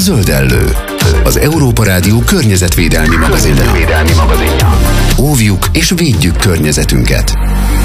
Zöldellő, az Európa Rádió környezetvédelmi magazinja. Óvjuk és védjük környezetünket.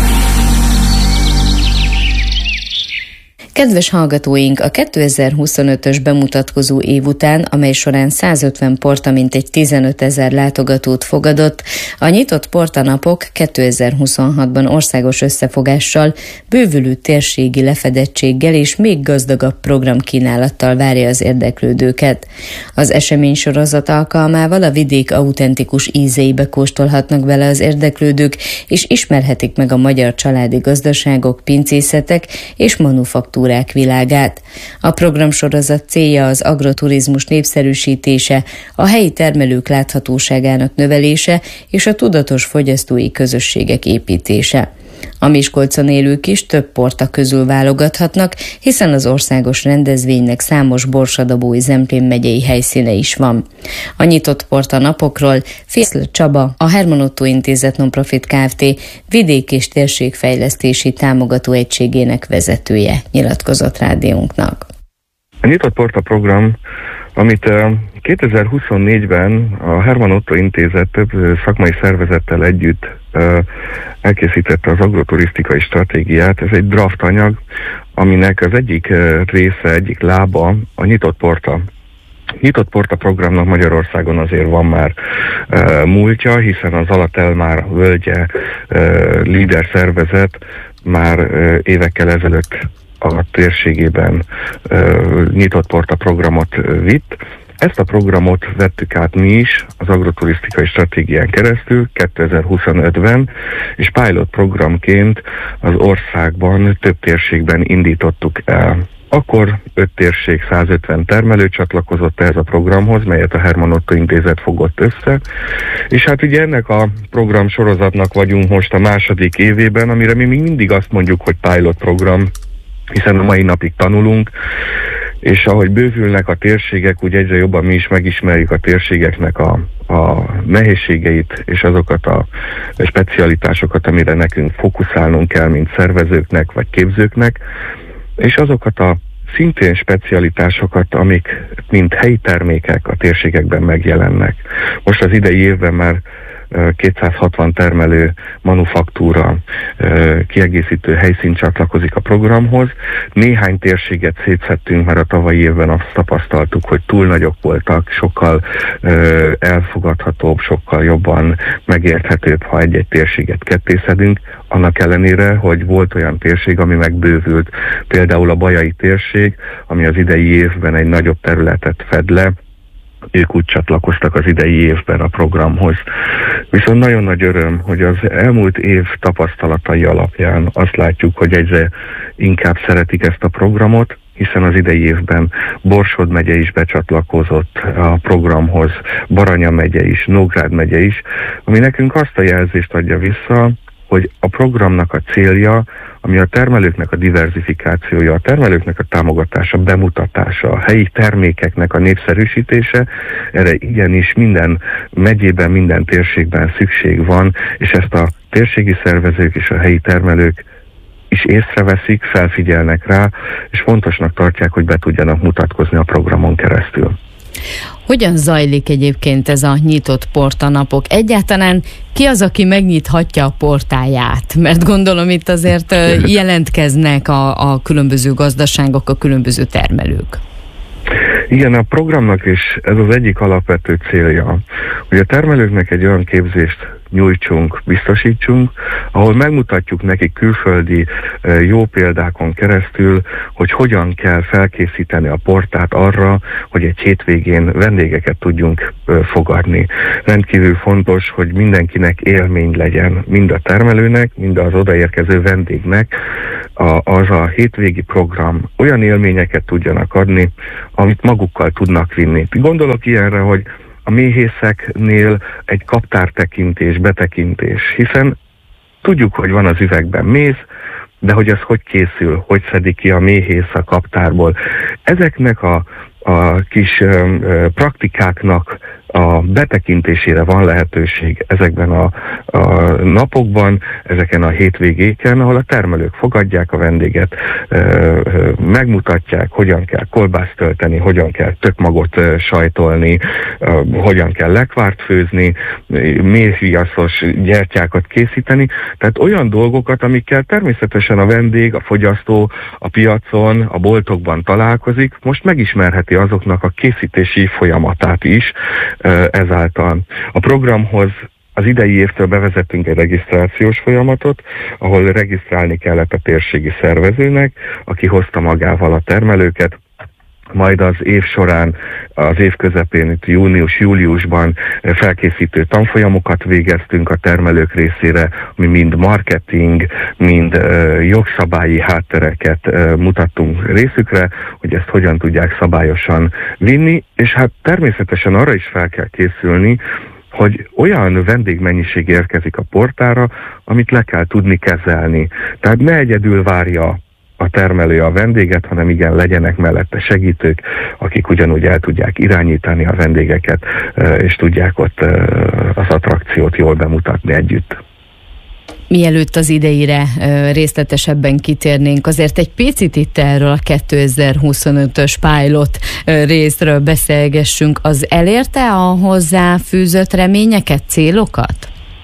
Kedves hallgatóink, a 2025-ös bemutatkozó év után, amely során 150 porta mintegy 15 000 látogatót fogadott, a nyitott portanapok 2026-ban országos összefogással, bővülő térségi lefedettséggel és még gazdagabb programkínálattal várja az érdeklődőket. Az eseménysorozat alkalmával a vidék autentikus ízeibe kóstolhatnak bele az érdeklődők, és ismerhetik meg a magyar családi gazdaságok, pincészetek és manufaktúrák világát. A programsorozat célja az agroturizmus népszerűsítése, a helyi termelők láthatóságának növelése és a tudatos fogyasztói közösségek építése. A Miskolcon élők is több porta közül válogathatnak, hiszen az országos rendezvénynek számos Borsadabói-Zemplén megyei helyszíne is van. A nyitott porta napokról Fészl Csaba, a Herman Ottó Intézet Nonprofit Kft. Vidék- és térségfejlesztési támogató egységének vezetője nyilatkozott rádiónknak. A nyitott porta program, amit 2024-ben a Herman Ottó Intézet több szakmai szervezettel együtt elkészítette az agroturisztikai stratégiát. Ez egy draft anyag, aminek az egyik része, egyik lába a nyitott porta. Nyitott porta programnak Magyarországon azért van már múltja, hiszen az Alatelmár völgye líder szervezet már évekkel ezelőtt a térségében nyitott porta programot vitt. Ezt a programot vettük át mi is az agroturisztikai stratégián keresztül 2025-ben, és pilot programként az országban több térségben indítottuk el. Akkor 5 térség, 150 termelő csatlakozott ehhez a programhoz, melyet a Herman Ottó Intézet fogott össze, és hát ugye ennek a program sorozatnak vagyunk most a második évében, amire mi mindig azt mondjuk, hogy pilot program, hiszen a mai napig tanulunk, és ahogy bővülnek a térségek, úgy egyre jobban mi is megismerjük a térségeknek a nehézségeit, és azokat a specialitásokat, amire nekünk fókuszálnunk kell, mint szervezőknek vagy képzőknek, és azokat a szintén specialitásokat, amik mint helyi termékek a térségekben megjelennek. Most az idei évben már 260 termelő manufaktúra kiegészítő helyszín csatlakozik a programhoz. Néhány térséget szétszedtünk, mert a tavalyi évben azt tapasztaltuk, hogy túl nagyok voltak, sokkal elfogadhatóbb, sokkal jobban megérthetőbb, ha egy-egy térséget kettészedünk, annak ellenére, hogy volt olyan térség, ami megbővült. Például a bajai térség, ami az idei évben egy nagyobb területet fed le, ők úgy csatlakoztak az idei évben a programhoz. Viszont nagyon nagy öröm, hogy az elmúlt év tapasztalatai alapján azt látjuk, hogy egyre inkább szeretik ezt a programot, hiszen az idei évben Borsod megye is becsatlakozott a programhoz, Baranya megye is, Nógrád megye is, ami nekünk azt a jelzést adja vissza, hogy a programnak a célja, ami a termelőknek a diverzifikációja, a termelőknek a támogatása, bemutatása, a helyi termékeknek a népszerűsítése, erre igenis minden megyében, minden térségben szükség van, és ezt a térségi szervezők és a helyi termelők is észreveszik, felfigyelnek rá, és fontosnak tartják, hogy be tudjanak mutatkozni a programon keresztül. Hogyan zajlik egyébként ez a nyitott portanapok? Egyáltalán ki az, aki megnyithatja a portáját? Mert gondolom itt azért jelentkeznek a különböző gazdaságok, a különböző termelők. Igen, a programnak is ez az egyik alapvető célja, hogy a termelőknek egy olyan képzést nyújtsunk, biztosítsunk, ahol megmutatjuk nekik külföldi jó példákon keresztül, hogy hogyan kell felkészíteni a portát arra, hogy egy hétvégén vendégeket tudjunk fogadni. Rendkívül fontos, hogy mindenkinek élmény legyen, mind a termelőnek, mind az odaérkező vendégnek, az a hétvégi program olyan élményeket tudjanak adni, amit magukkal tudnak vinni. Gondolok ilyenre, hogy a méhészeknél egy kaptártekintés, betekintés, hiszen tudjuk, hogy van az üvegben méz, de hogy az hogy készül, hogy szedik ki a méhész a kaptárból. Ezeknek a kis praktikáknak a betekintésére van lehetőség ezekben a napokban, ezeken a hétvégéken, ahol a termelők fogadják a vendéget, megmutatják, hogyan kell kolbászt tölteni, hogyan kell tökmagot sajtolni, hogyan kell lekvárt főzni, méhviaszos gyertyákat készíteni, tehát olyan dolgokat, amikkel természetesen a vendég, a fogyasztó a piacon, a boltokban találkozik, most megismerheti azoknak a készítési folyamatát is ezáltal. A programhoz az idei évtől bevezettünk egy regisztrációs folyamatot, ahol regisztrálni kellett a térségi szervezőnek, aki hozta magával a termelőket, majd az év során, az év közepén, itt június-júliusban felkészítő tanfolyamokat végeztünk a termelők részére, ami mind marketing, mind jogszabályi háttereket mutattunk részükre, hogy ezt hogyan tudják szabályosan vinni, és hát természetesen arra is fel kell készülni, hogy olyan vendégmennyiség érkezik a portára, amit le kell tudni kezelni. Tehát ne egyedül várja a termelő a vendéget, hanem igen, legyenek mellette segítők, akik ugyanúgy el tudják irányítani a vendégeket, és tudják ott az attrakciót jól bemutatni együtt. Mielőtt az idejére részletesebben kitérnénk, azért egy picit itt erről a 2025-ös pilot részről beszélgessünk. Az elérte a hozzáfűzött reményeket, célokat?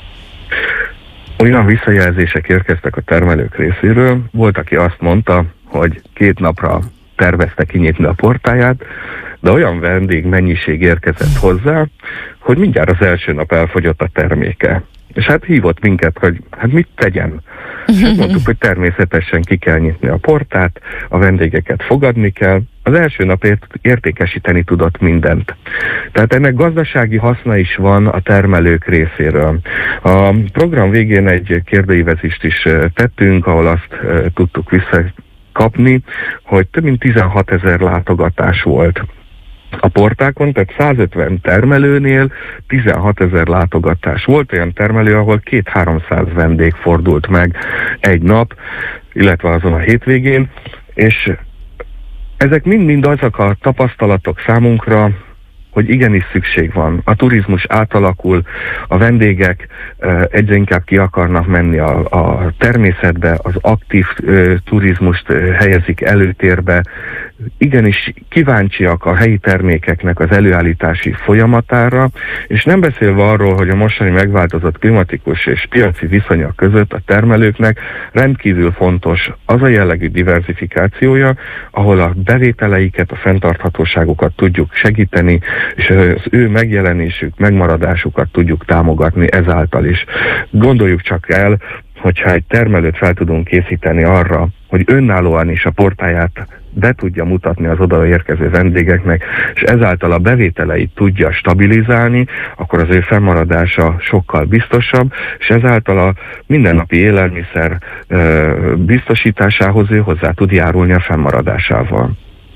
Olyan visszajelzések érkeztek a termelők részéről. Volt, aki azt mondta, hogy 2 napra tervezte kinyitni a portáját, de olyan vendégmennyiség érkezett hozzá, hogy mindjárt az első nap elfogyott a terméke. És hát hívott minket, hogy hát mit tegyen. Hát mondtuk, hogy természetesen ki kell nyitni a portát, a vendégeket fogadni kell. Az első nap értékesíteni tudott mindent. Tehát ennek gazdasági haszna is van a termelők részéről. A program végén egy kérdőívezést is tettünk, ahol azt tudtuk visszakapni, hogy több mint 16 000 látogatás volt a portákon, tehát 150 termelőnél 16 000 látogatás. Volt olyan termelő, ahol 200-300 vendég fordult meg egy nap, illetve azon a hétvégén, és ezek mind-mind azok a tapasztalatok számunkra, hogy igenis szükség van. A turizmus átalakul, a vendégek egyre inkább ki akarnak menni a természetbe, az aktív turizmust helyezik előtérbe, igenis kíváncsiak a helyi termékeknek az előállítási folyamatára, és nem beszélve arról, hogy a mostani megváltozott klimatikus és piaci viszonyok között a termelőknek rendkívül fontos az a jellegű diversifikációja, ahol a bevételeiket, a fenntarthatóságukat tudjuk segíteni, és az ő megjelenésük, megmaradásukat tudjuk támogatni ezáltal is. Gondoljuk csak el, hogyha egy termelőt fel tudunk készíteni arra, hogy önállóan is a portáját be tudja mutatni az oda érkező vendégeknek, és ezáltal a bevételeit tudja stabilizálni, akkor az ő fennmaradása sokkal biztosabb, és ezáltal a mindennapi élelmiszer biztosításához ő hozzá tud járulni a fennmaradásával.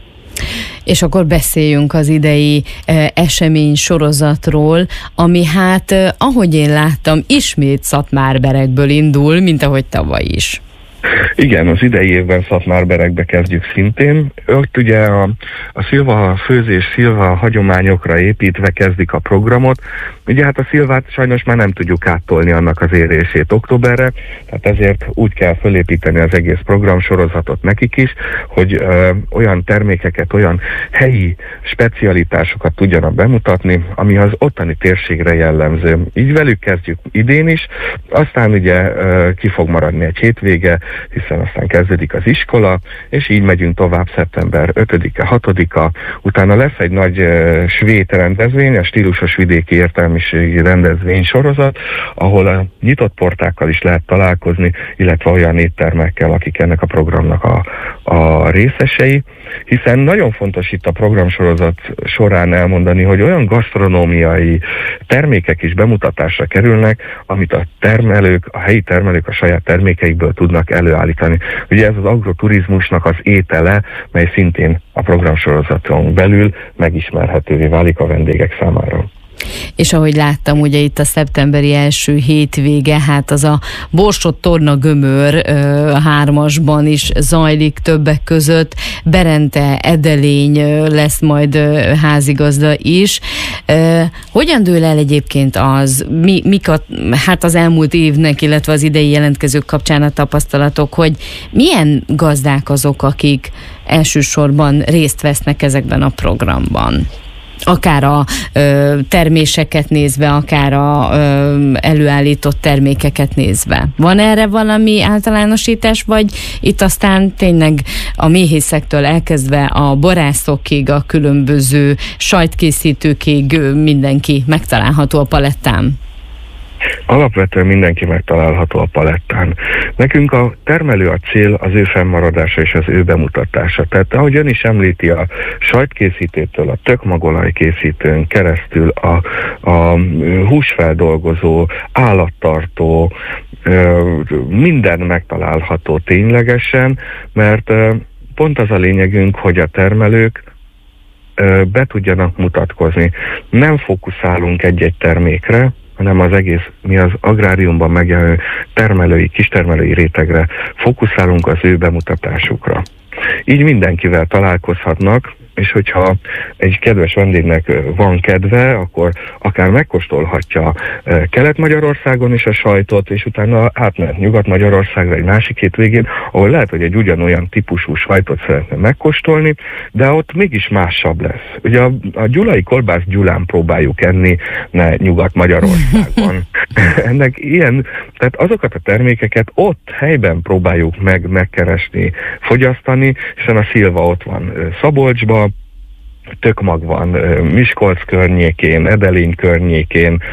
És akkor beszéljünk az idei esemény sorozatról, ami hát, ahogy én láttam, ismét Szatmárberekből indul, mint ahogy tavaly is. Igen, az idei évben Szatmárberekbe kezdjük szintén. Ott ugye a szilva főzés, szilva hagyományokra építve kezdik a programot. Ugye hát a szilvát sajnos már nem tudjuk áttolni annak az érését októberre, tehát ezért úgy kell fölépíteni az egész programsorozatot nekik is, hogy olyan termékeket, olyan helyi specialitásokat tudjanak bemutatni, ami az ottani térségre jellemző. Így velük kezdjük idén is, aztán ugye ki fog maradni egy hétvége, hiszen aztán kezdődik az iskola, és így megyünk tovább szeptember 5-e, 6-a, utána lesz egy nagy svéd rendezvény, a stílusos vidéki értelmiségi rendezvény sorozat, ahol a nyitott portákkal is lehet találkozni, illetve olyan éttermekkel, akik ennek a programnak a részesei, hiszen nagyon fontos itt a programsorozat során elmondani, hogy olyan gasztronómiai termékek is bemutatásra kerülnek, amit a termelők, a helyi termelők a saját termékeikből tudnak előállítani. Ugye ez az agroturizmusnak az étele, mely szintén a programsorozaton belül megismerhetővé válik a vendégek számára. És ahogy láttam, ugye itt a szeptemberi első hétvége, hát az a Borsod-Torna Gömör 3-asban is zajlik többek között. Berente Edelény lesz majd házigazda is. Hogyan dől el egyébként az, hát az elmúlt évnek, illetve az idei jelentkezők kapcsán a tapasztalatok, hogy milyen gazdák azok, akik elsősorban részt vesznek ezekben a programban? Akár a terméseket nézve, akár a előállított termékeket nézve. Van erre valami általánosítás, vagy itt aztán tényleg a méhészektől elkezdve a borászokig, a különböző sajtkészítőkig mindenki megtalálható a palettán? Alapvetően mindenki megtalálható a palettán. Nekünk a termelő a cél, az ő fennmaradása és az ő bemutatása. Tehát ahogy ön is említi, a sajtkészítőtől, a tökmagolaj készítőn keresztül a húsfeldolgozó, állattartó, minden megtalálható ténylegesen, mert pont az a lényegünk, hogy a termelők be tudjanak mutatkozni. Nem fókuszálunk egy-egy termékre, hanem az egész, mi az agráriumban megjelenő termelői, kistermelői rétegre fókuszálunk, az ő bemutatásukra. Így mindenkivel találkozhatnak, és hogyha egy kedves vendégnek van kedve, akkor akár megkóstolhatja Kelet-Magyarországon is a sajtot, és utána átmehet Nyugat-Magyarországra egy másik hétvégén, ahol lehet, hogy egy ugyanolyan típusú sajtot szeretne megkóstolni, de ott mégis másabb lesz. Ugye a gyulai kolbászt Gyulán próbáljuk enni, ne Nyugat-Magyarországon. Ennek ilyen, tehát azokat a termékeket ott helyben próbáljuk megkeresni, fogyasztani, hiszen a szilva ott van Szabolcsban, tökmag van Miskolc környékén, Edelény környékén,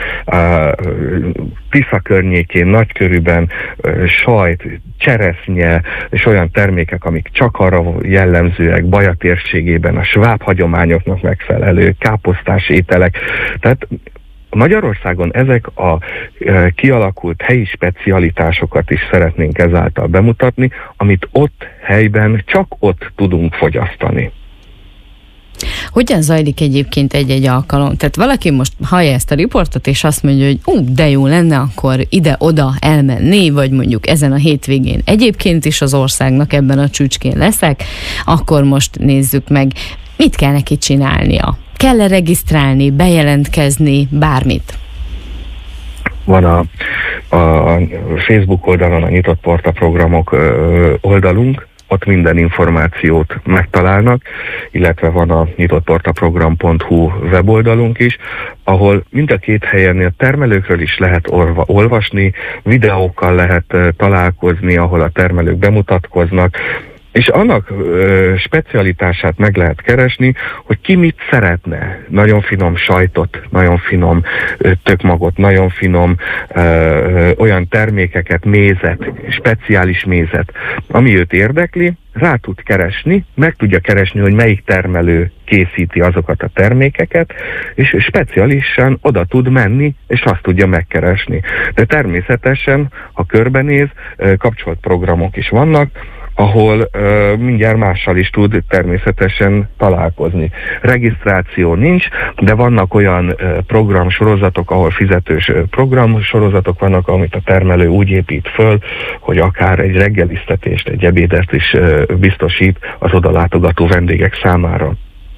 Tisza környékén, Nagykörűben, sajt, cseresznye, és olyan termékek, amik csak arra jellemzőek, Baja térségében, a sváb hagyományoknak megfelelő káposztás ételek. Tehát Magyarországon ezek a kialakult helyi specialitásokat is szeretnénk ezáltal bemutatni, amit ott helyben csak ott tudunk fogyasztani. Hogyan zajlik egyébként egy-egy alkalom? Tehát valaki most hallja ezt a riportot, és azt mondja, hogy de jó lenne akkor ide-oda elmenni, vagy mondjuk ezen a hétvégén egyébként is az országnak ebben a csücskén leszek, akkor most nézzük meg, mit kell neki csinálnia. Kell-e regisztrálni, bejelentkezni, bármit? Van a Facebook oldalon a Nyitott Porta programok oldalunk, ott minden információt megtalálnak, illetve van a nyitottportaprogram.hu weboldalunk is, ahol mind a két helyen a termelőkről is lehet olvasni, videókkal lehet találkozni, ahol a termelők bemutatkoznak, és annak specialitását meg lehet keresni, hogy ki mit szeretne. Nagyon finom sajtot, nagyon finom tökmagot, nagyon finom olyan termékeket, mézet, speciális mézet, ami őt érdekli, rá tud keresni, meg tudja keresni, hogy melyik termelő készíti azokat a termékeket, és speciálisan oda tud menni, és azt tudja megkeresni. De természetesen, ha körbenéz, kapcsolt programok is vannak, ahol mindjárt mással is tud természetesen találkozni. Regisztráció nincs, de vannak olyan programsorozatok, ahol fizetős programsorozatok vannak, amit a termelő úgy épít föl, hogy akár egy reggeliztetést, egy ebédet is biztosít az oda látogató vendégek számára.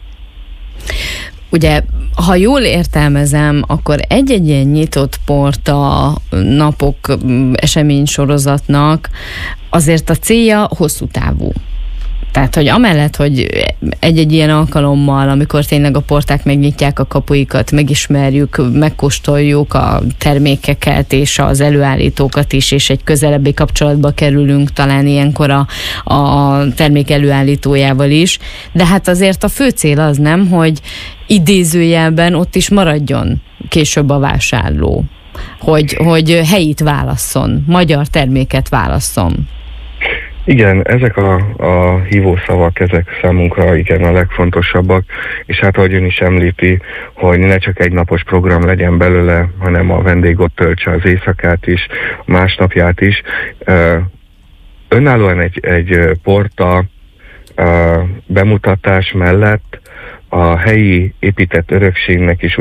Ugye, ha jól értelmezem, akkor egy-egy ilyen nyitott porta napok eseménysorozatnak azért a célja hosszú távú. Tehát, hogy amellett, hogy egy-egy ilyen alkalommal, amikor tényleg a porták megnyitják a kapuikat, megismerjük, megkóstoljuk a termékeket és az előállítókat is, és egy közelebbi kapcsolatba kerülünk talán ilyenkor a termék előállítójával is. De hát azért a fő cél az nem, hogy idézőjelben ott is maradjon később a vásárló. Hogy helyit válasszon, magyar terméket válasszon. Igen, ezek a hívószavak, ezek számunkra igen a legfontosabbak, és hát ahogy ön is említi, hogy ne csak egy napos program legyen belőle, hanem a vendég ott töltse az éjszakát is, másnapját is. Önállóan egy porta bemutatás mellett a helyi épített örökségnek is